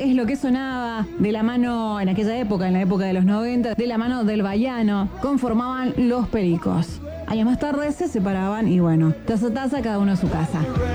es lo que sonaba de la mano, en aquella época, en la época de los 90, de la mano del Baiano, conformaban Los Pericos. Años más tarde se separaban y bueno, taza a taza, cada uno a su casa.